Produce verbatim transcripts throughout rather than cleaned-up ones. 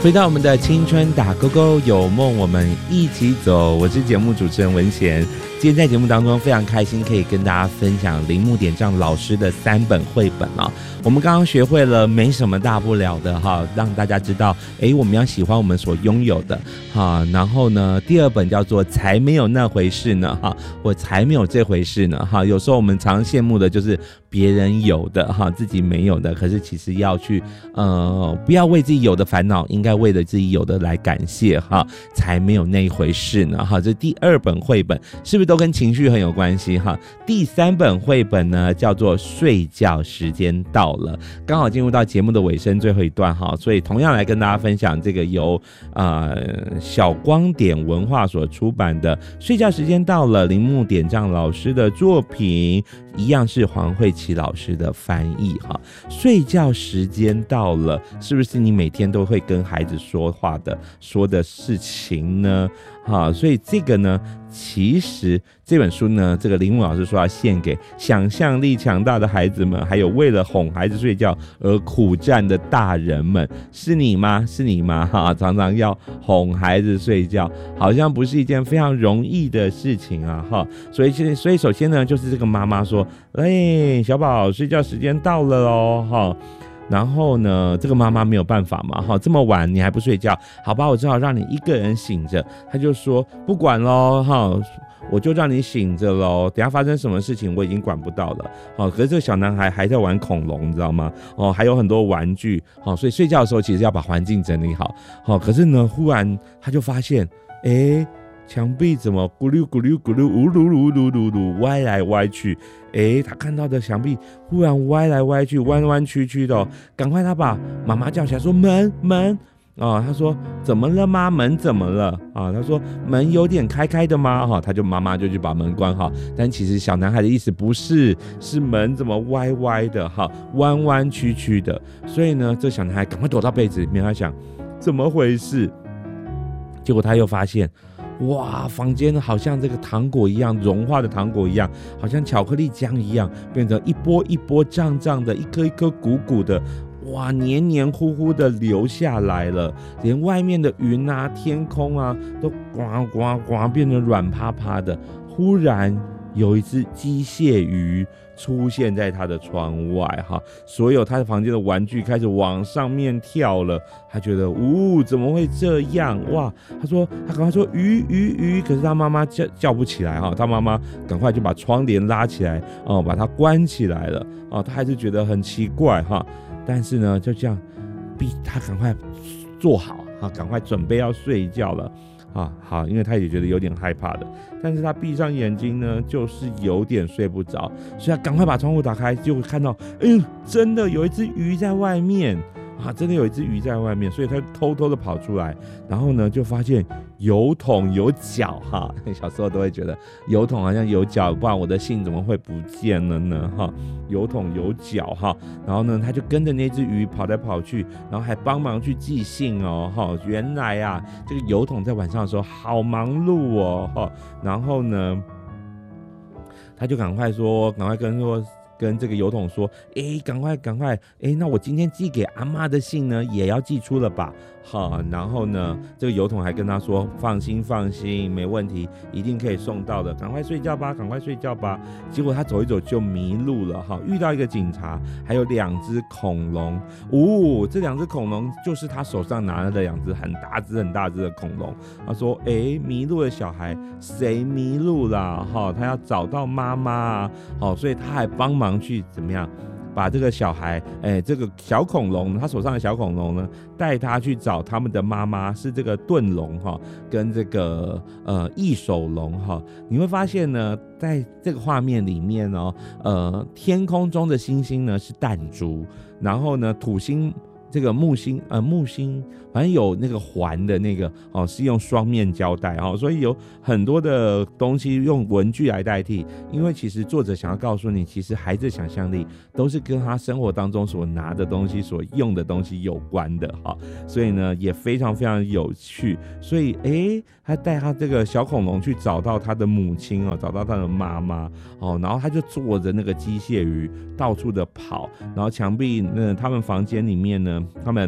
回到我们的青春打勾勾，有梦我们一起走，我是节目主持人文贤。今天在节目当中非常开心可以跟大家分享铃木典丈老师的三本绘本啊。我们刚刚学会了没什么大不了的哈，让大家知道哎，我们要喜欢我们所拥有的哈。然后呢，第二本叫做才没有那回事呢哈，我才没有这回事呢哈。有时候我们常羡慕的就是别人有的哈，自己没有的，可是其实要去呃，不要为自己有的烦恼，应该为了自己有的来感谢哈，才没有那一回事呢哈。这第二本绘本是不是都跟情绪很有关系哈？第三本绘本呢叫做睡觉时间到了，刚好进入到节目的尾声最后一段哈，所以同样来跟大家分享这个由呃小光点文化所出版的《睡觉时间到了》，铃木典丈老师的作品，一样是黄慧琪老师的翻译哈。睡觉时间到了，是不是你每天都会跟孩子说话的说的事情呢？哈，所以这个呢，其实这本书呢，这个铃木老师说要献给想象力强大的孩子们，还有为了哄孩子睡觉而苦战的大人们。是你吗？是你吗？哈，常常要哄孩子睡觉，好像不是一件非常容易的事情啊！哈，所以所以首先呢，就是这个妈妈说，哎，小宝睡觉时间到了哦，哈。然后呢，这个妈妈没有办法嘛，哈，这么晚你还不睡觉，好吧，我只好让你一个人醒着。他就说不管咯，哈，我就让你醒着咯，等一下发生什么事情我已经管不到了。哦，可是这个小男孩还在玩恐龙，你知道吗？哦，还有很多玩具，哦，所以睡觉的时候其实要把环境整理好。哦，可是呢，忽然他就发现，哎，墙壁怎么咕噜咕噜咕噜呜噜噜噜噜噜歪来歪去？哎，他看到的墙壁忽然歪来歪去，弯弯曲曲的、哦，赶快他把妈妈叫起来说门门啊、哦，他说怎么了吗？门怎么了啊、哦？他说门有点开开的吗？哈、哦，他就妈妈就去把门关好，但其实小男孩的意思不是，是门怎么歪歪的哈，弯弯曲曲的，所以呢，这小男孩赶快躲到被子里面，他想怎么回事？结果他又发现。哇，房间好像这个糖果一样，融化的糖果一样，好像巧克力浆一样，变成一波一波胀胀的，一颗一颗鼓鼓的，哇，黏黏糊糊的流下来了，连外面的云啊、天空啊，都呱呱呱变得软趴趴的。忽然有一只机械鱼出现在他的窗外哈，所有他的房间的玩具开始往上面跳了。他觉得，呜、哦，怎么会这样？哇！他说，他赶快说鱼鱼鱼，可是他妈妈叫叫不起来哈，他妈妈赶快就把窗帘拉起来哦，把它关起来了哦，他还是觉得很奇怪哈，但是呢，就这样逼他赶快坐好啊，赶快准备要睡觉了。啊，好，因为他也觉得有点害怕的，但是他闭上眼睛呢，就是有点睡不着，所以他赶快把窗户打开，就会看到，哎呦，真的有一只鱼在外面啊，真的有一只鱼在外面，所以他偷偷的跑出来，然后呢，就发现油桶有脚哈，小时候都会觉得油桶好像有脚，不然我的信怎么会不见了呢？哈，油桶有脚哈，然后呢，他就跟着那只鱼跑来跑去，然后还帮忙去寄信哦，哈，原来啊，这个油桶在晚上的时候好忙碌哦，哈，然后呢，他就赶快说，赶快跟说。跟这个油桶说，哎，赶快赶快，哎，那我今天寄给阿嬷的信呢，也要寄出了吧？好，然后呢，这个油桶还跟他说，放心放心，没问题，一定可以送到的，赶快睡觉吧，赶快睡觉吧。结果他走一走就迷路了哈，遇到一个警察，还有两只恐龙，哦，这两只恐龙就是他手上拿的两只很大只很大只的恐龙。他说，哎，迷路的小孩谁迷路啦？哈，他要找到妈妈，好，所以他还帮忙。去怎么样把这个小孩，哎，这个小恐龙，他手上的小恐龙呢，带他去找他们的妈妈，是这个盾龙哈，跟这个呃翼手龙哈。你会发现呢，在这个画面里面哦，呃，天空中的星星呢是弹珠，然后呢土星。这个木星呃木星反正有那个环的那个哦，是用双面胶带哦，所以有很多的东西用文具来代替，因为其实作者想要告诉你，其实孩子想象力都是跟他生活当中所拿的东西、所用的东西有关的哈、哦，所以呢也非常非常有趣。所以哎，他带他这个小恐龙去找到他的母亲哦，找到他的妈妈哦，然后他就坐着那个机械鱼到处的跑，然后墙壁那他们房间里面呢。他们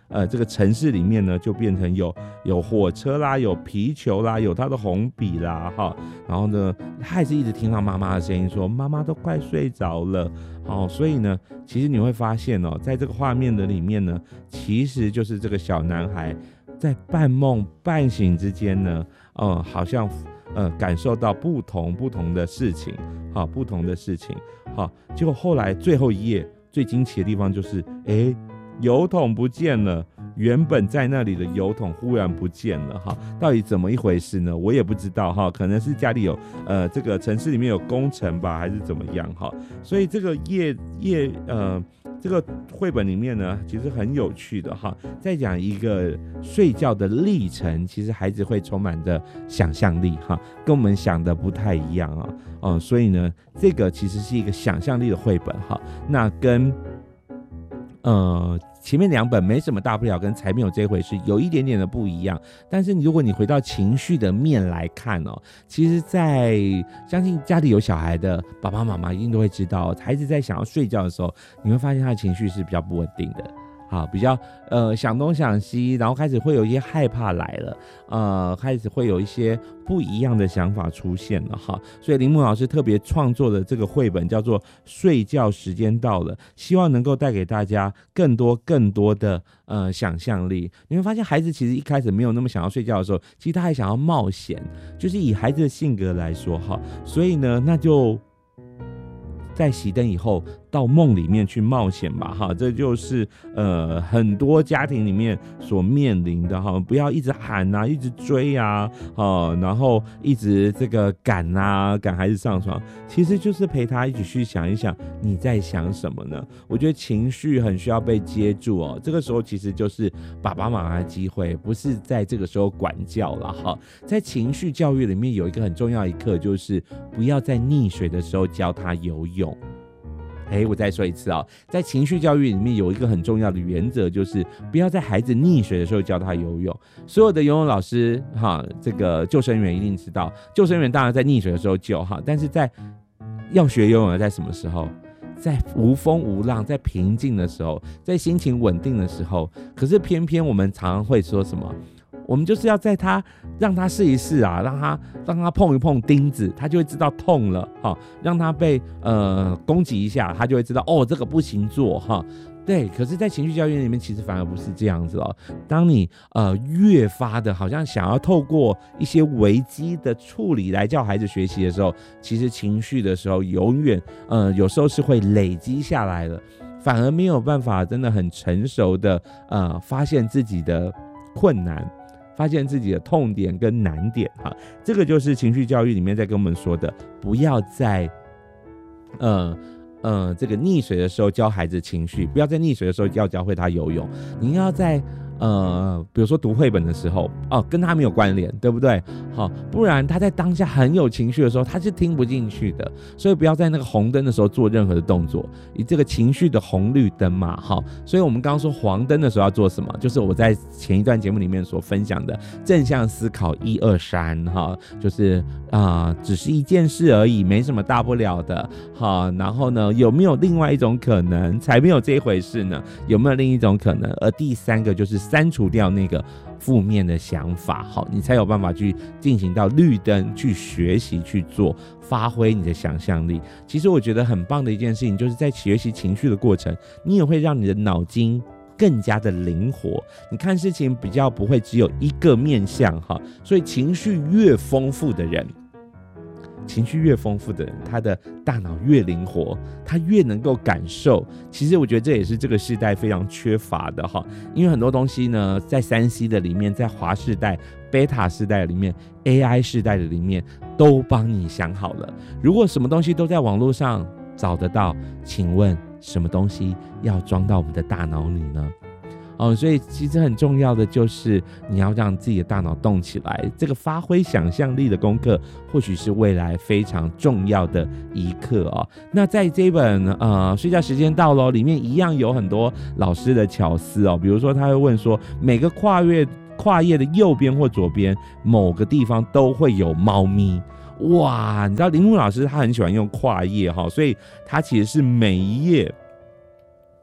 呃这个城市里面呢，就变成有有火车啦，有皮球啦，有他的红笔啦，哈，然后呢，他还是一直听到妈妈的声音说，妈妈都快睡着了，哦，所以呢，其实你会发现哦，在这个画面的里面呢，其实就是这个小男孩在半梦半醒之间呢，呃，好像呃感受到不同不同的事情，好，不同的事情，好，结果后来最后一页最惊奇的地方就是，哎，邮筒不见了。原本在那里的邮筒忽然不见了哈，到底怎么一回事呢？我也不知道哈，可能是家里有呃这个城市里面有工程吧，还是怎么样哈？所以这个页页呃这个绘本里面呢，其实很有趣的哈，在讲一个睡觉的历程，其实孩子会充满着想象力哈，跟我们想的不太一样啊，嗯，所以呢，这个其实是一个想象力的绘本哈，那跟呃。前面两本没什么大不了，跟才没有这回事有一点点的不一样。但是如果你回到情绪的面来看哦，其实在相信家里有小孩的爸爸妈妈一定都会知道，孩子在想要睡觉的时候，你会发现他的情绪是比较不稳定的。好，比较呃想东想西，然后开始会有一些害怕来了，呃，开始会有一些不一样的想法出现了哈。所以林木老师特别创作的这个绘本叫做《睡觉时间到了》，希望能够带给大家更多更多的呃想象力。你会发现，孩子其实一开始没有那么想要睡觉的时候，其实他还想要冒险，就是以孩子的性格来说哈，所以呢，那就在熄灯以后到梦里面去冒险吧哈，这就是呃很多家庭里面所面临的哈，不要一直喊啊，一直追啊，哦，然后一直这个赶啊赶孩子上床，其实就是陪他一起去想一想你在想什么呢？我觉得情绪很需要被接住哦，这个时候其实就是爸爸妈妈的机会，不是在这个时候管教了哈。在情绪教育里面有一个很重要一课，就是不要在溺水的时候教他游泳。哎，我再说一次啊、哦，在情绪教育里面有一个很重要的原则，就是不要在孩子溺水的时候教他游泳。所有的游泳老师哈，这个救生员一定知道，救生员当然在溺水的时候救哈，但是在要学游泳在什么时候？在无风无浪，在平静的时候，在心情稳定的时候。可是偏偏我们常常会说什么？我们就是要在他让他试一试啊，让他让他碰一碰钉子，他就会知道痛了哈。让他被呃攻击一下，他就会知道哦，这个不行做哈。对，可是，在情绪教育里面，其实反而不是这样子哦。当你呃越发的，好像想要透过一些危机的处理来叫孩子学习的时候，其实情绪的时候，永远呃有时候是会累积下来的，反而没有办法真的很成熟的呃发现自己的困难。发现自己的痛点跟难点哈，这个就是情绪教育里面在跟我们说的，不要在呃呃这个溺水的时候教孩子情绪，不要在溺水的时候要教会他游泳，你要在呃比如说读绘本的时候哦，跟他没有关联，对不对？好，不然他在当下很有情绪的时候，他是听不进去的。所以不要在那个红灯的时候做任何的动作，以这个情绪的红绿灯嘛，好。所以我们刚刚说黄灯的时候要做什么，就是我在前一段节目里面所分享的正向思考一二三哈，就是啊、呃，只是一件事而已，没什么大不了的，好。然后呢，有没有另外一种可能？才没有这一回事呢？有没有另一种可能？而第三个就是删除掉那个负面的想法，好，你才有办法去进行到绿灯，去学习去做，发挥你的想象力。其实我觉得很棒的一件事情，就是在学习情绪的过程，你也会让你的脑筋更加的灵活，你看事情比较不会只有一个面向哈。所以情绪越丰富的人，情绪越丰富的人，他的大脑越灵活，他越能够感受。其实我觉得这也是这个世代非常缺乏的哈，因为很多东西呢，在三 C 的里面，在华世代、贝塔世代里面、A I 世代的里面，都帮你想好了。如果什么东西都在网络上找得到，请问什么东西要装到我们的大脑里呢？哦，所以其实很重要的就是你要让自己的大脑动起来，这个发挥想象力的功课，或许是未来非常重要的一课哦。那在这本呃睡觉时间到了里面，一样有很多老师的巧思哦，比如说他会问说，每个跨越跨页的右边或左边某个地方都会有猫咪。哇，你知道林木老师他很喜欢用跨页哈，所以他其实是每一页